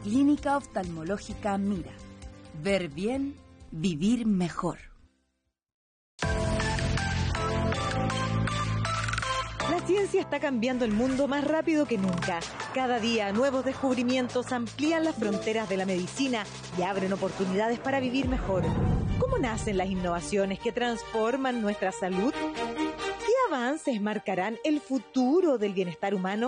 Clínica Oftalmológica Mira. Ver bien, vivir mejor. La ciencia está cambiando el mundo más rápido que nunca. Cada día, nuevos descubrimientos amplían las fronteras de la medicina y abren oportunidades para vivir mejor. ¿Cómo nacen las innovaciones que transforman nuestra salud? ¿Qué avances marcarán el futuro del bienestar humano?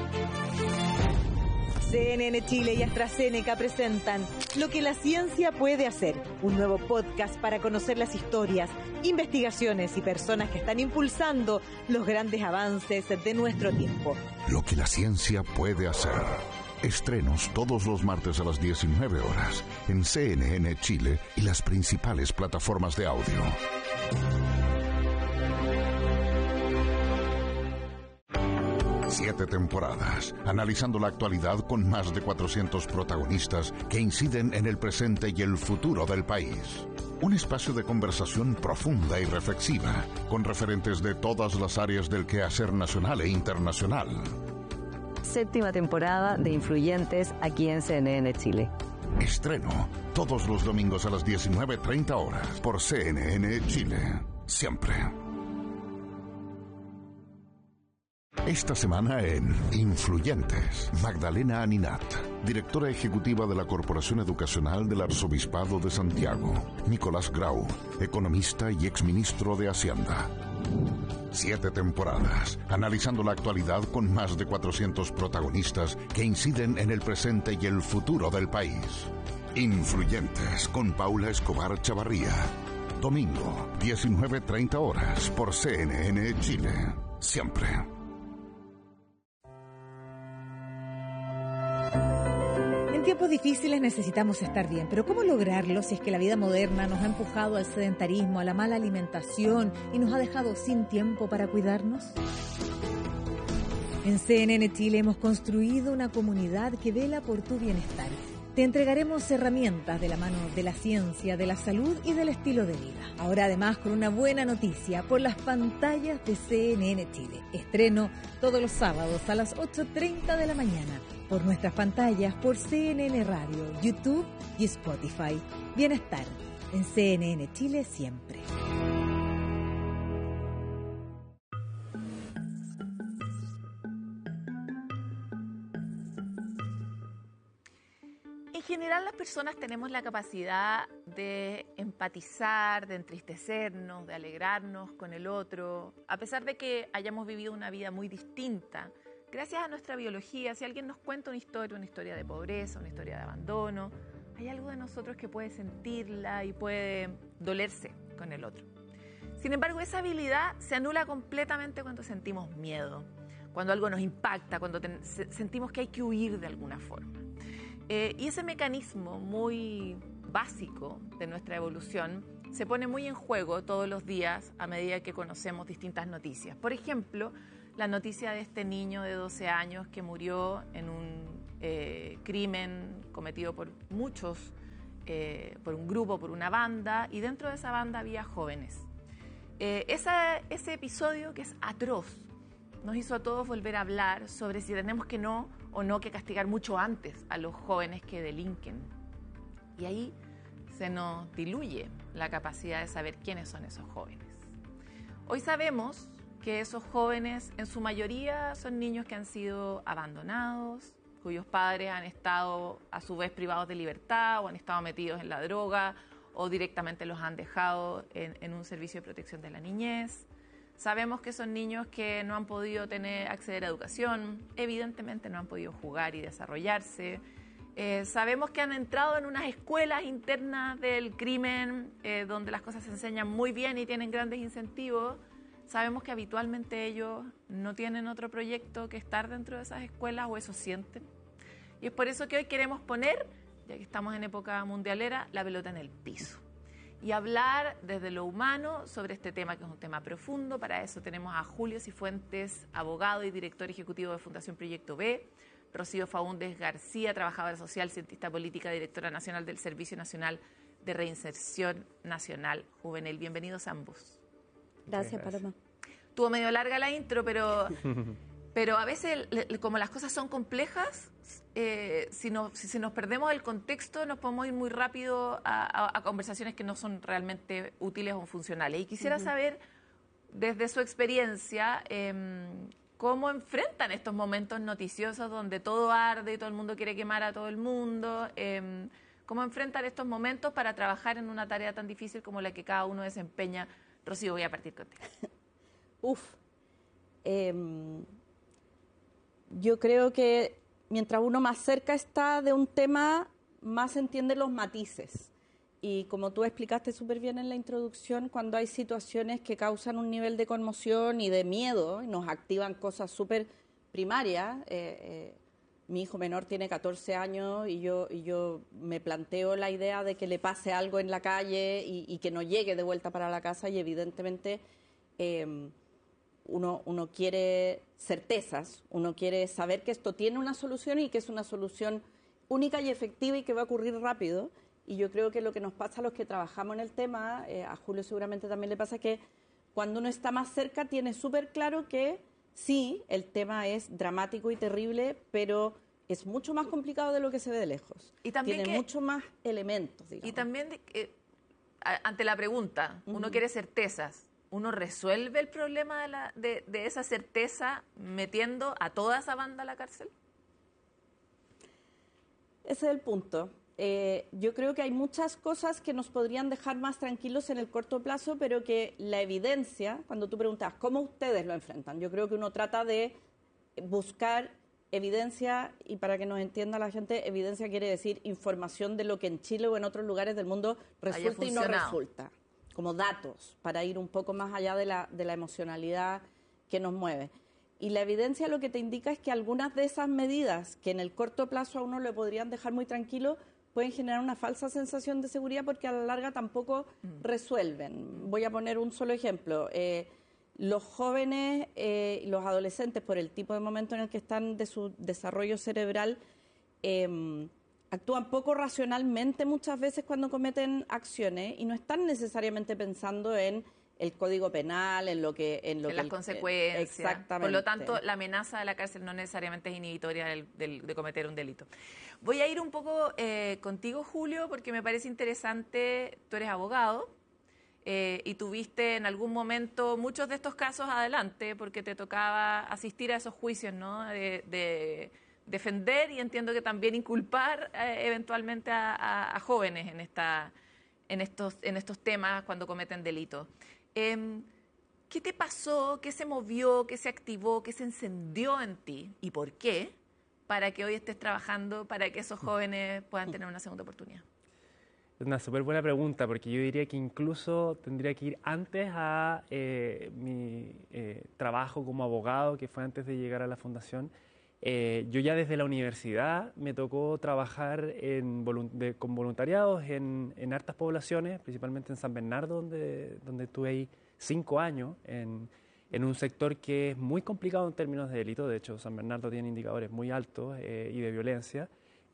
CNN Chile y AstraZeneca presentan Lo que la ciencia puede hacer, un nuevo podcast para conocer las historias, investigaciones y personas que están impulsando los grandes avances de nuestro tiempo. Lo que la ciencia puede hacer. Estrenos todos los martes a las 19 horas en CNN Chile y las principales plataformas de audio. 7 temporadas, analizando la actualidad con más de 400 protagonistas que inciden en el presente y el futuro del país. Un espacio de conversación profunda y reflexiva, con referentes de todas las áreas del quehacer nacional e internacional. 7ª temporada de Influyentes aquí en CNN Chile. Estreno todos los domingos a las 19:30 horas por CNN Chile. Siempre. Esta semana en Influyentes, Magdalena Aninat, directora ejecutiva de la Corporación Educacional del Arzobispado de Santiago. Nicolás Grau, economista y exministro de Hacienda. 7 temporadas, analizando la actualidad con más de 400 protagonistas que inciden en el presente y el futuro del país. Influyentes con Paula Escobar Chavarría. Domingo, 19:30 horas por CNN Chile. Siempre. En tiempos difíciles necesitamos estar bien, pero ¿cómo lograrlo si es que la vida moderna nos ha empujado al sedentarismo, a la mala alimentación y nos ha dejado sin tiempo para cuidarnos? En CNN Chile hemos construido una comunidad que vela por tu bienestar. Te entregaremos herramientas de la mano de la ciencia, de la salud y del estilo de vida. Ahora además con una buena noticia por las pantallas de CNN Chile. Estreno todos los sábados a las 8:30 de la mañana por nuestras pantallas, por CNN Radio, YouTube y Spotify. Bienestar en CNN Chile siempre. En general, las personas tenemos la capacidad de empatizar, de entristecernos, de alegrarnos con el otro, a pesar de que hayamos vivido una vida muy distinta. Gracias a nuestra biología, si alguien nos cuenta una historia de pobreza, una historia de abandono, hay algo de nosotros que puede sentirla y puede dolerse con el otro. Sin embargo, esa habilidad se anula completamente cuando sentimos miedo, cuando algo nos impacta, cuando sentimos que hay que huir de alguna forma. Y ese mecanismo muy básico de nuestra evolución se pone muy en juego todos los días a medida que conocemos distintas noticias. Por ejemplo, la noticia de este niño de 12 años que murió en un crimen cometido por muchos, por un grupo, por una banda, y dentro de esa banda había jóvenes. Ese episodio, que es atroz, nos hizo a todos volver a hablar sobre si tenemos que que castigar mucho antes a los jóvenes que delinquen. Y ahí se nos diluye la capacidad de saber quiénes son esos jóvenes. Hoy sabemos que esos jóvenes en su mayoría son niños que han sido abandonados, cuyos padres han estado a su vez privados de libertad o han estado metidos en la droga o directamente los han dejado en un servicio de protección de la niñez. Sabemos que son niños que no han podido acceder a educación, evidentemente no han podido jugar y desarrollarse. Sabemos que han entrado en unas escuelas internas del crimen donde las cosas se enseñan muy bien y tienen grandes incentivos. Sabemos que habitualmente ellos no tienen otro proyecto que estar dentro de esas escuelas, o eso sienten. Y es por eso que hoy queremos poner, ya que estamos en época mundialera, la pelota en el piso y hablar desde lo humano sobre este tema, que es un tema profundo. Para eso tenemos a Julio Cifuentes, abogado y director ejecutivo de Fundación Proyecto B, Rocío Faúndez García, trabajadora social, cientista política, directora nacional del Servicio Nacional de Reinserción Nacional Juvenil. Bienvenidos ambos. Gracias, Paloma. Estuvo medio larga la intro, pero Pero a veces, como las cosas son complejas, si nos perdemos el contexto, nos podemos ir muy rápido a conversaciones que no son realmente útiles o funcionales. Y quisiera saber, desde su experiencia, cómo enfrentan estos momentos noticiosos donde todo arde y todo el mundo quiere quemar a todo el mundo. ¿Cómo enfrentan estos momentos para trabajar en una tarea tan difícil como la que cada uno desempeña? Rocío, voy a partir contigo. Yo creo que mientras uno más cerca está de un tema, más entiende los matices. Y como tú explicaste súper bien en la introducción, cuando hay situaciones que causan un nivel de conmoción y de miedo y nos activan cosas súper primarias, mi hijo menor tiene 14 años y yo me planteo la idea de que le pase algo en la calle y que no llegue de vuelta para la casa, y evidentemente uno quiere certezas, uno quiere saber que esto tiene una solución y que es una solución única y efectiva y que va a ocurrir rápido. Y yo creo que lo que nos pasa a los que trabajamos en el tema, a Julio seguramente también le pasa, que cuando uno está más cerca tiene súper claro que sí, el tema es dramático y terrible, pero es mucho más complicado de lo que se ve de lejos. Y también tiene mucho más elementos, digamos. Y también, ante la pregunta, uno quiere certezas. ¿Uno resuelve el problema de esa certeza metiendo a toda esa banda a la cárcel? Ese es el punto. Yo creo que hay muchas cosas que nos podrían dejar más tranquilos en el corto plazo, pero que la evidencia, cuando tú preguntas cómo ustedes lo enfrentan, yo creo que uno trata de buscar evidencia, y para que nos entienda la gente, evidencia quiere decir información de lo que en Chile o en otros lugares del mundo resulta y no resulta, como datos, para ir un poco más allá de la emocionalidad que nos mueve. Y la evidencia lo que te indica es que algunas de esas medidas que en el corto plazo a uno le podrían dejar muy tranquilo pueden generar una falsa sensación de seguridad porque a la larga tampoco resuelven. Voy a poner un solo ejemplo. Los jóvenes, los adolescentes, por el tipo de momento en el que están de su desarrollo cerebral, actúan poco racionalmente muchas veces cuando cometen acciones y no están necesariamente pensando en el Código Penal, en las consecuencias. Exactamente. Por lo tanto, la amenaza de la cárcel no necesariamente es inhibitoria de cometer un delito. Voy a ir un poco contigo, Julio, porque me parece interesante. Tú eres abogado y tuviste en algún momento muchos de estos casos adelante porque te tocaba asistir a esos juicios, ¿no? De defender y entiendo que también inculpar eventualmente a jóvenes en estos temas cuando cometen delitos. ¿Qué te pasó? ¿Qué se movió? ¿Qué se activó? ¿Qué se encendió en ti? ¿Y por qué? Para que hoy estés trabajando para que esos jóvenes puedan tener una segunda oportunidad. Es una súper buena pregunta, porque yo diría que incluso tendría que ir antes a mi trabajo como abogado, que fue antes de llegar a la fundación. Yo ya desde la universidad me tocó trabajar con voluntariados en hartas poblaciones, principalmente en San Bernardo, donde estuve ahí 5 años, en un sector que es muy complicado en términos de delito. De hecho, San Bernardo tiene indicadores muy altos y de violencia.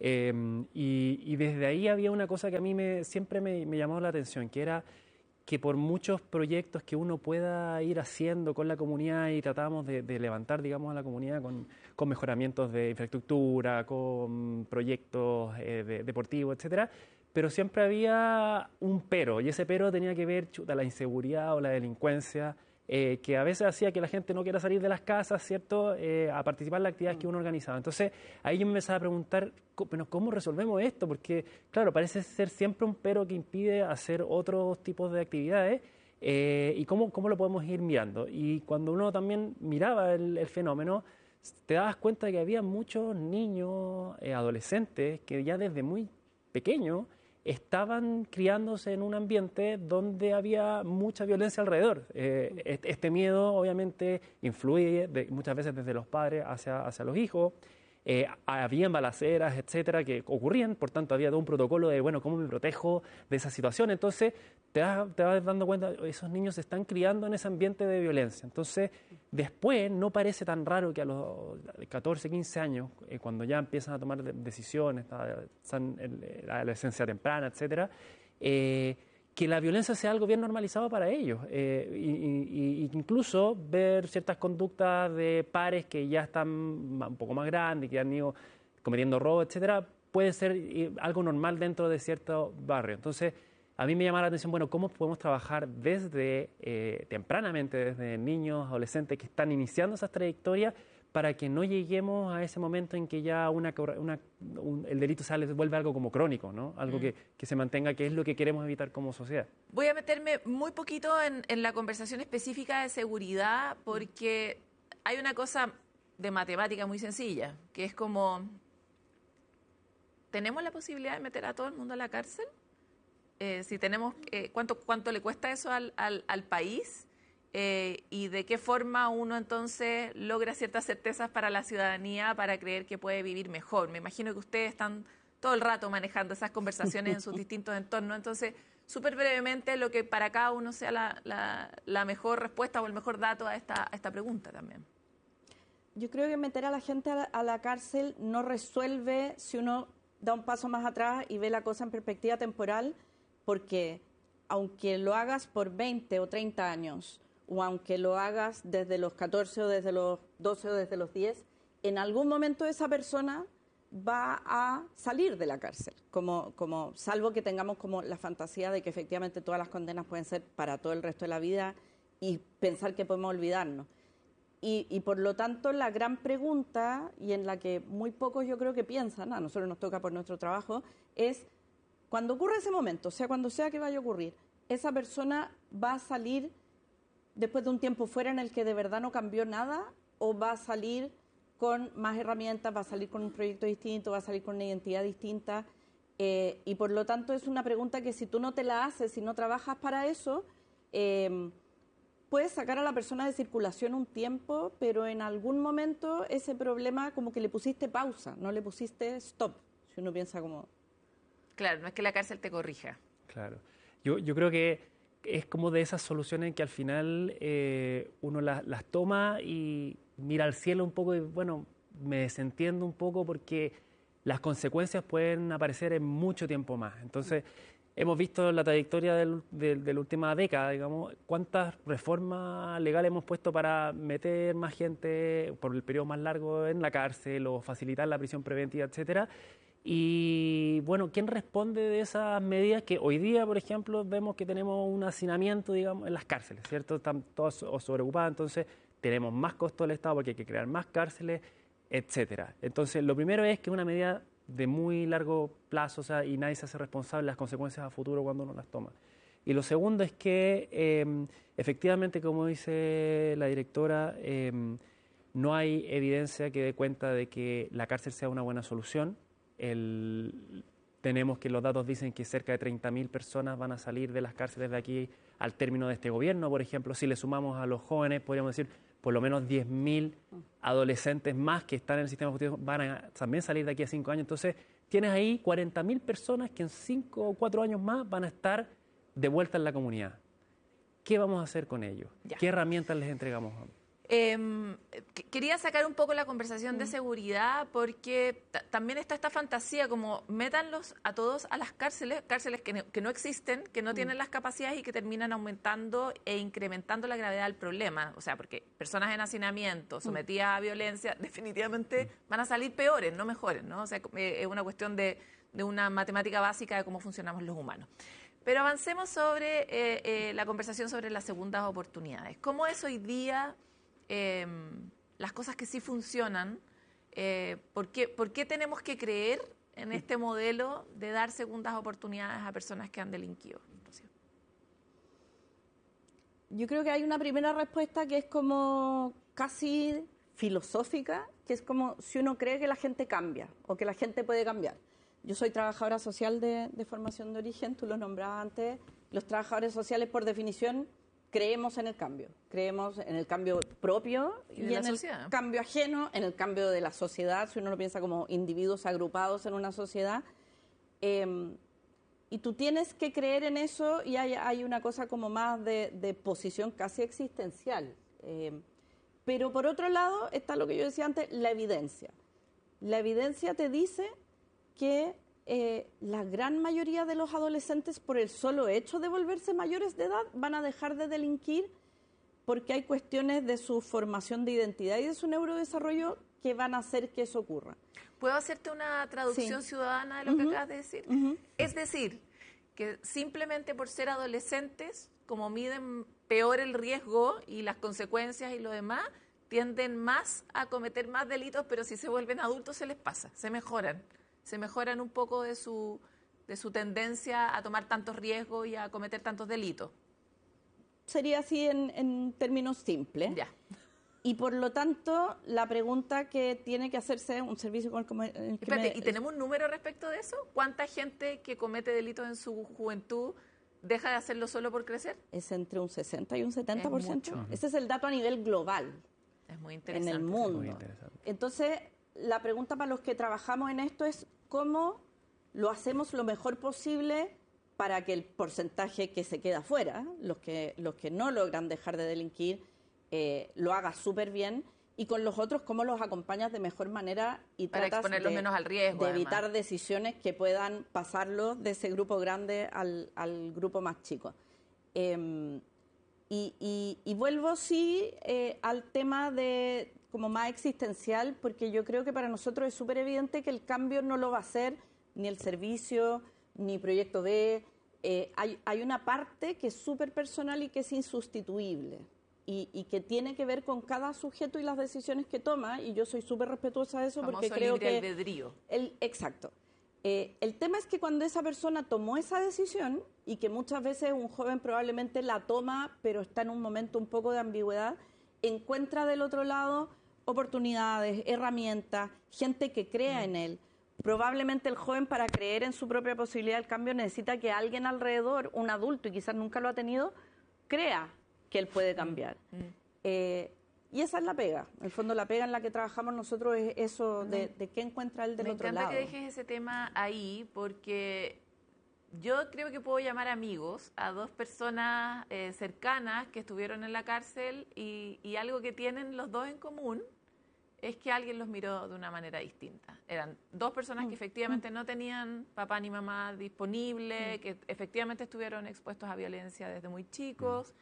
Y desde ahí había una cosa que a mí siempre me llamó la atención, que era que por muchos proyectos que uno pueda ir haciendo con la comunidad, y tratábamos de levantar, digamos, a la comunidad con mejoramientos de infraestructura, con proyectos deportivos, etcétera, pero siempre había un pero, y ese pero tenía que ver, la inseguridad o la delincuencia, que a veces hacía que la gente no quiera salir de las casas, ¿cierto?, a participar en las actividades que uno organizaba. Entonces, ahí yo me empezaba a preguntar, ¿cómo resolvemos esto? Porque, claro, parece ser siempre un pero que impide hacer otros tipos de actividades, y cómo lo podemos ir mirando. Y cuando uno también miraba el fenómeno, te dabas cuenta de que había muchos niños, adolescentes, que ya desde muy pequeños estaban criándose en un ambiente donde había mucha violencia alrededor. Este miedo obviamente influye muchas veces desde los padres hacia los hijos. Había balaceras, etcétera, que ocurrían, por tanto había todo un protocolo de, bueno, ¿cómo me protejo de esa situación? Entonces te vas dando cuenta, esos niños se están criando en ese ambiente de violencia. Entonces después no parece tan raro que a los 14, 15 años, cuando ya empiezan a tomar decisiones, la adolescencia temprana, etcétera, que la violencia sea algo bien normalizado para ellos. Y incluso ver ciertas conductas de pares que ya están un poco más grandes, que han ido cometiendo robos, etcétera, puede ser algo normal dentro de cierto barrio. Entonces, a mí me llama la atención, bueno, cómo podemos trabajar desde tempranamente, desde niños, adolescentes que están iniciando esas trayectorias, para que no lleguemos a ese momento en que ya el delito se vuelve algo como crónico, ¿no? Algo que se mantenga, que es lo que queremos evitar como sociedad. Voy a meterme muy poquito en la conversación específica de seguridad, porque hay una cosa de matemática muy sencilla, que es como, ¿tenemos la posibilidad de meter a todo el mundo a la cárcel? Si tenemos, ¿cuánto le cuesta eso al país? Y de qué forma uno entonces logra ciertas certezas para la ciudadanía para creer que puede vivir mejor. Me imagino que ustedes están todo el rato manejando esas conversaciones en sus distintos entornos. Entonces, súper brevemente, lo que para cada uno sea la mejor respuesta o el mejor dato a esta pregunta también. Yo creo que meter a la gente a la cárcel no resuelve si uno da un paso más atrás y ve la cosa en perspectiva temporal, porque aunque lo hagas por 20 o 30 años, o aunque lo hagas desde los 14 o desde los 12 o desde los 10, en algún momento esa persona va a salir de la cárcel, salvo que tengamos como la fantasía de que efectivamente todas las condenas pueden ser para todo el resto de la vida y pensar que podemos olvidarnos. Y por lo tanto la gran pregunta, y en la que muy pocos yo creo que piensan, a nosotros nos toca por nuestro trabajo, es cuando ocurre ese momento, o sea, cuando sea que vaya a ocurrir, esa persona va a salir después de un tiempo fuera en el que de verdad no cambió nada, o va a salir con más herramientas, va a salir con un proyecto distinto, va a salir con una identidad distinta, y por lo tanto es una pregunta que si tú no te la haces, si no trabajas para eso, puedes sacar a la persona de circulación un tiempo, pero en algún momento ese problema como que le pusiste pausa, no le pusiste stop, si uno piensa como... Claro, no es que la cárcel te corrija. Claro. Yo creo que es como de esas soluciones que al final uno las toma y mira al cielo un poco y, bueno, me desentiendo un poco porque las consecuencias pueden aparecer en mucho tiempo más. Entonces, hemos visto la trayectoria de la última década, digamos, cuántas reformas legales hemos puesto para meter más gente por el periodo más largo en la cárcel o facilitar la prisión preventiva, etcétera. Y bueno, ¿quién responde de esas medidas que hoy día, por ejemplo, vemos que tenemos un hacinamiento, digamos, en las cárceles, ¿cierto? Están todas sobreocupadas, entonces tenemos más costo del Estado porque hay que crear más cárceles, etcétera. Entonces, lo primero es que es una medida de muy largo plazo, o sea, y nadie se hace responsable de las consecuencias a futuro cuando uno las toma. Y lo segundo es que, efectivamente, como dice la directora, no hay evidencia que dé cuenta de que la cárcel sea una buena solución. Tenemos que los datos dicen que cerca de 30.000 personas van a salir de las cárceles de aquí al término de este gobierno, por ejemplo. Si le sumamos a los jóvenes, podríamos decir por lo menos 10.000 adolescentes más que están en el sistema justicia van a también salir de aquí a 5 años. Entonces, tienes ahí 40.000 personas que en 5 o 4 años más van a estar de vuelta en la comunidad. ¿Qué vamos a hacer con ellos? Ya. ¿Qué herramientas les entregamos? Quería sacar un poco la conversación de seguridad porque también está esta fantasía como métanlos a todos a las cárceles que no existen, que no tienen las capacidades y que terminan aumentando e incrementando la gravedad del problema. O sea, porque personas en hacinamiento, sometidas a violencia, definitivamente van a salir peores, no mejores, ¿no? O sea, es una cuestión de una matemática básica de cómo funcionamos los humanos. Pero avancemos sobre la conversación sobre las segundas oportunidades. ¿Cómo es hoy día las cosas que sí funcionan? ¿Por qué tenemos que creer en este modelo de dar segundas oportunidades a personas que han delinquido? Yo creo que hay una primera respuesta que es como casi filosófica, que es como si uno cree que la gente cambia o que la gente puede cambiar. Yo soy trabajadora social de formación de origen, tú lo nombrabas antes. Los trabajadores sociales, por definición, creemos en el cambio propio y en el cambio ajeno, en el cambio de la sociedad, si uno lo piensa como individuos agrupados en una sociedad. Y tú tienes que creer en eso y hay una cosa como más de posición casi existencial. Pero por otro lado está lo que yo decía antes, la evidencia. La evidencia te dice que la gran mayoría de los adolescentes, por el solo hecho de volverse mayores de edad, van a dejar de delinquir porque hay cuestiones de su formación de identidad y de su neurodesarrollo que van a hacer que eso ocurra. ¿Puedo hacerte una traducción ciudadana de lo que acabas de decir? Es decir, que simplemente por ser adolescentes, como miden peor el riesgo y las consecuencias y lo demás, tienden más a cometer más delitos, pero si se vuelven adultos se les pasa, se mejoran un poco de su tendencia a tomar tantos riesgos y a cometer tantos delitos. Sería así en términos simples. Ya. Y por lo tanto, la pregunta que tiene que hacerse un servicio como el que Espérate, ¿y tenemos un número respecto de eso? ¿Cuánta gente que comete delitos en su juventud deja de hacerlo solo por crecer? Es entre un 60 y un 70%. Es mucho. Ese es el dato a nivel global. Es muy interesante. En el mundo. Muy interesante. Entonces, la pregunta para los que trabajamos en esto es cómo lo hacemos lo mejor posible para que el porcentaje que se queda fuera, los que no logran dejar de delinquir, lo haga súper bien, y con los otros cómo los acompañas de mejor manera y para tratas exponerlos menos al riesgo, de evitar además. decisiones que puedan pasarlos de ese grupo grande al grupo más chico. Y vuelvo al tema de como más existencial, porque yo creo que para nosotros es súper evidente que el cambio no lo va a hacer ni el servicio, ni Proyecto B. Hay una parte que es súper personal y que es insustituible y que tiene que ver con cada sujeto y las decisiones que toma, y yo soy súper respetuosa de eso porque creo que... libre albedrío. Exacto. El tema es que cuando esa persona tomó esa decisión, y que muchas veces un joven probablemente la toma, pero está en un momento un poco de ambigüedad, encuentra del otro lado oportunidades, herramientas, gente que crea en él. Probablemente el joven, para creer en su propia posibilidad del cambio, necesita que alguien alrededor, un adulto, y quizás nunca lo ha tenido, crea que él puede cambiar. Y esa es la pega. En el fondo, la pega en la que trabajamos nosotros es eso de qué encuentra él del otro lado. Me encanta que dejes ese tema ahí, porque yo creo que puedo llamar amigos a dos personas cercanas que estuvieron en la cárcel y algo que tienen los dos en común es que alguien los miró de una manera distinta. Eran dos personas que efectivamente no tenían papá ni mamá disponible, que efectivamente estuvieron expuestos a violencia desde muy chicos,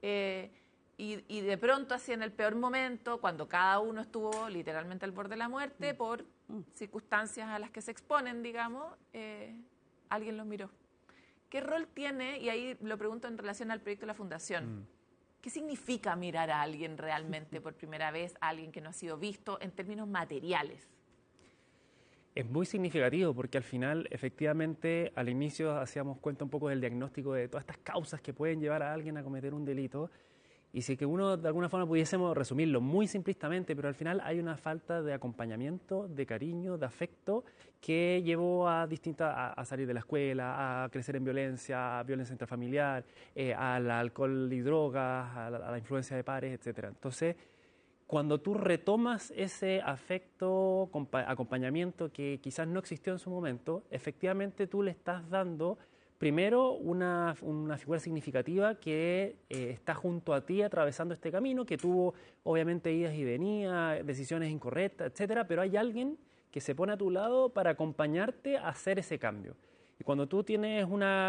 y de pronto, así en el peor momento, cuando cada uno estuvo literalmente al borde de la muerte por circunstancias a las que se exponen, digamos, alguien los miró. ¿Qué rol tiene? Y ahí lo pregunto en relación al proyecto de la Fundación. ¿Qué significa mirar a alguien realmente por primera vez, a alguien que no ha sido visto en términos materiales? Es muy significativo porque al final, efectivamente, al inicio hacíamos cuenta un poco del diagnóstico de todas estas causas que pueden llevar a alguien a cometer un delito. Y si que uno de alguna forma pudiésemos resumirlo muy simplistamente, pero al final hay una falta de acompañamiento, de cariño, de afecto que llevó a salir de la escuela, a crecer en violencia, a violencia intrafamiliar, al alcohol y drogas, a la influencia de pares, etcétera. Entonces, cuando tú retomas ese afecto, acompañamiento que quizás no existió en su momento, efectivamente tú le estás dando primero, una figura significativa que está junto a ti atravesando este camino, que tuvo obviamente idas y venidas, decisiones incorrectas, etcétera, pero hay alguien que se pone a tu lado para acompañarte a hacer ese cambio. Y cuando tú tienes una